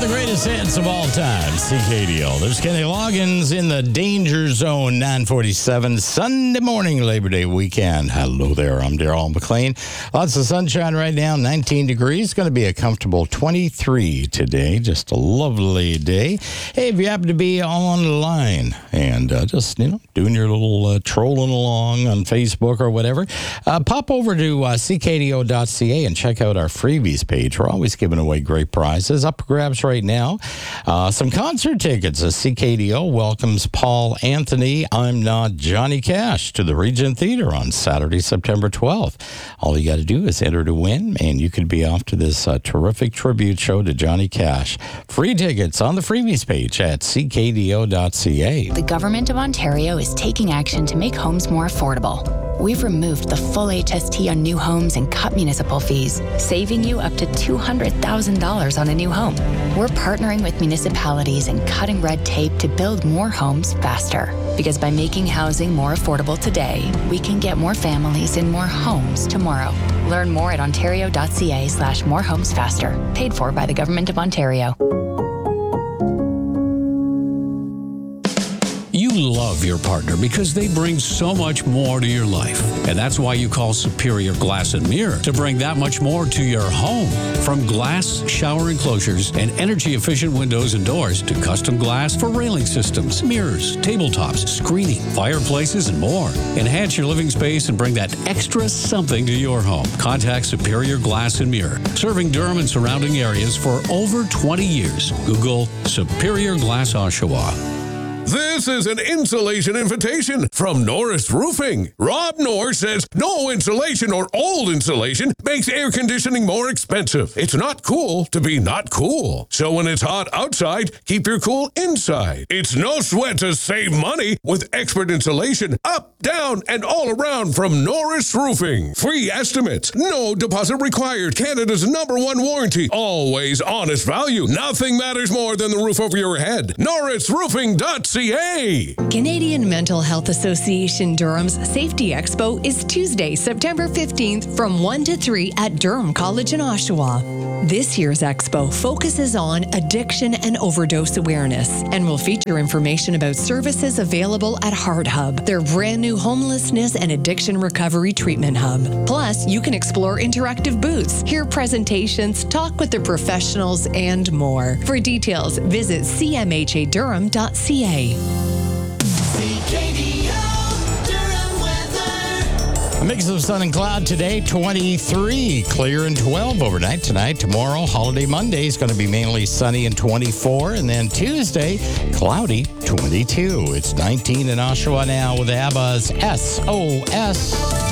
the greatest hits of all time, CKDO. There's Kenny Loggins in the Danger Zone, 947, Sunday morning, Labor Day weekend. Hello there, I'm Darryl McLean. Lots of sunshine right now, 19 degrees. Going to be a comfortable 23 today. Just a lovely day. Hey, if you happen to be online and just, doing your little trolling along on Facebook or whatever, pop over to ckdo.ca and check out our freebies page. We're always giving away great prizes. Up for grabs right now. Some concert tickets. CKDO welcomes Paul Anthony, I'm Not Johnny Cash, to the Regent Theater on Saturday, September 12th. All you got to do is enter to win, and you could be off to this terrific tribute show to Johnny Cash. Free tickets on the freebies page at ckdo.ca. The Government of Ontario is taking action to make homes more affordable. We've removed the full HST on new homes and cut municipal fees, saving you up to $200,000 on a new home. We're partnering with municipalities and cutting red tape to build more homes faster. Because by making housing more affordable today, we can get more families in more homes tomorrow. Learn more at ontario.ca/morehomesfaster. Paid for by the Government of Ontario. You love your partner because they bring so much more to your life. And that's why you call Superior Glass and Mirror to bring that much more to your home. From glass shower enclosures and energy-efficient windows and doors to custom glass for railing systems, mirrors, tabletops, screening, fireplaces, and more. Enhance your living space and bring that extra something to your home. Contact Superior Glass and Mirror, serving Durham and surrounding areas for over 20 years. Google Superior Glass Oshawa. This is an insulation invitation from Norris Roofing. Rob Norris says no insulation or old insulation makes air conditioning more expensive. It's not cool to be not cool. So when it's hot outside, keep your cool inside. It's no sweat to save money with expert insulation up, down, and all around from Norris Roofing. Free estimates, no deposit required. Canada's #1 warranty. Always honest value. Nothing matters more than the roof over your head. NorrisRoofing.ca. Canadian Mental Health Association Durham's Safety Expo is Tuesday, September 15th from 1 to 3 at Durham College in Oshawa. This year's expo focuses on addiction and overdose awareness and will feature information about services available at Heart Hub, their brand new homelessness and addiction recovery treatment hub. Plus, you can explore interactive booths, hear presentations, talk with the professionals, and more. For details, visit cmhadurham.ca. A mix of sun and cloud today, 23, clear and 12 overnight. Tonight, tomorrow, holiday Monday is going to be mainly sunny and 24. And then Tuesday, cloudy, 22. It's 19 in Oshawa now with ABBA's SOS.